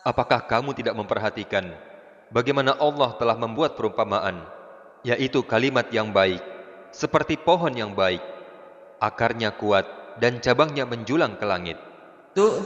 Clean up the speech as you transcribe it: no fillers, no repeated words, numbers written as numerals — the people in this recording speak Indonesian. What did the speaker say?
Apakah kamu tidak memperhatikan bagaimana Allah telah membuat perumpamaan, yaitu kalimat yang baik, seperti pohon yang baik, akarnya kuat dan cabangnya menjulang ke langit.